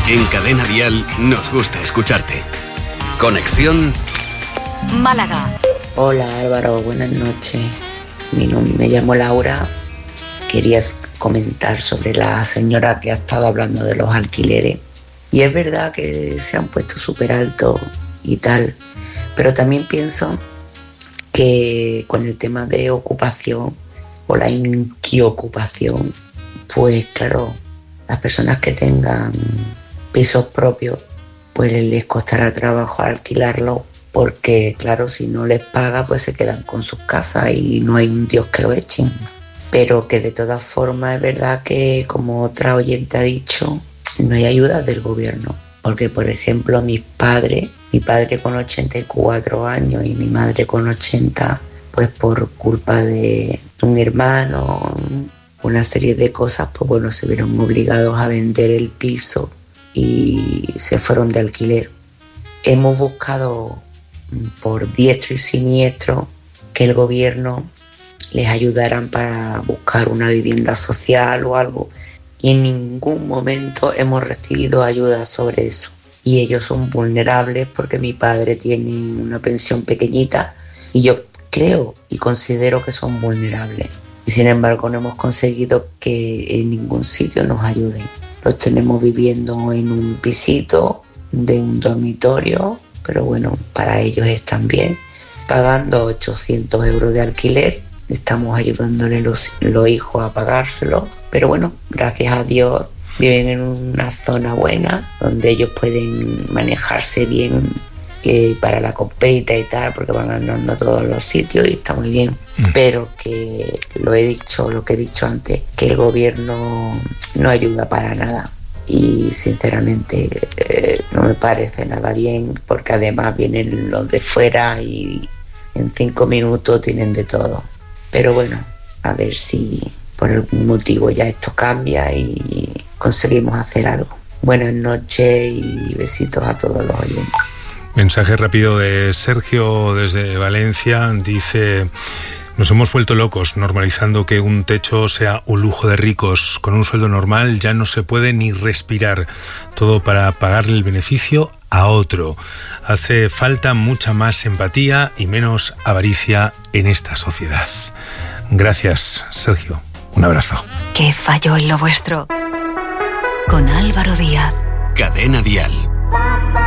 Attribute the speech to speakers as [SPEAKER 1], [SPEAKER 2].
[SPEAKER 1] En Cadena Dial nos gusta escucharte. Conexión
[SPEAKER 2] Málaga.
[SPEAKER 3] Hola Álvaro, buenas noches. Me llamo Laura. Quería comentar sobre la señora que ha estado hablando de los alquileres. Y es verdad que se han puesto súper altos y tal, pero también pienso que con el tema de ocupación o la inquiocupación, pues claro, las personas que tengan pisos propios, pues les costará trabajo alquilarlo, porque claro, si no les paga, pues se quedan con sus casas y no hay un Dios que lo echen. Pero que de todas formas es verdad que, como otra oyente ha dicho, no hay ayudas del gobierno. Porque, por ejemplo, mi padre con 84 años y mi madre con 80, pues por culpa de un hermano, una serie de cosas, pues bueno, se vieron obligados a vender el piso y se fueron de alquiler. Hemos buscado por diestro y siniestro que el gobierno les ayudaran para buscar una vivienda social o algo, y en ningún momento hemos recibido ayuda sobre eso. Y ellos son vulnerables porque mi padre tiene una pensión pequeñita y yo creo y considero que son vulnerables. Y sin embargo no hemos conseguido que en ningún sitio nos ayuden. Los tenemos viviendo en un pisito de un dormitorio, pero bueno, para ellos están bien, pagando 800 euros de alquiler. Estamos ayudándole los hijos a pagárselo, pero bueno, gracias a Dios viven en una zona buena donde ellos pueden manejarse bien para la comprita y tal, porque van andando a todos los sitios y está muy bien. Pero que lo que he dicho antes, que el gobierno no ayuda para nada. Y sinceramente no me parece nada bien, porque además vienen los de fuera y en 5 minutos tienen de todo. Pero bueno, a ver si por algún motivo ya esto cambia y conseguimos hacer algo. Buenas noches y besitos a todos los oyentes.
[SPEAKER 4] Mensaje rápido de Sergio desde Valencia. Dice: nos hemos vuelto locos normalizando que un techo sea un lujo de ricos. Con un sueldo normal ya no se puede ni respirar. Todo para pagarle el beneficio a otro. Hace falta mucha más empatía y menos avaricia en esta sociedad. Gracias, Sergio. Un abrazo.
[SPEAKER 2] ¿Qué falló en lo vuestro? Con Álvaro Díaz.
[SPEAKER 1] Cadena Dial.